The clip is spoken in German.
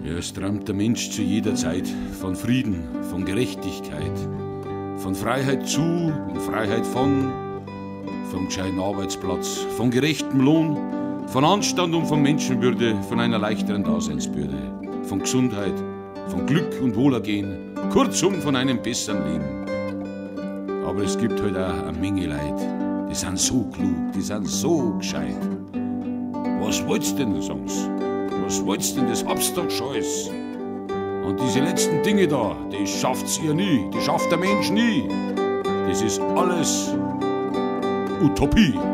Ja, es träumt der Mensch zu jeder Zeit von Frieden, von Gerechtigkeit, von Freiheit zu und Freiheit vom gescheiten Arbeitsplatz, von gerechtem Lohn, von Anstand und von Menschenwürde, von einer leichteren Daseinsbürde, von Gesundheit, von Glück und Wohlergehen, kurzum von einem besseren Leben. Aber es gibt halt auch eine Menge Leute, die sind so klug, die sind so gescheit. Was wollt's denn, sagen's? Was wollt's denn, das hab's doch schon alles. Und diese letzten Dinge da, die schafft's ihr nie, die schafft der Mensch nie. Das ist alles Utopie.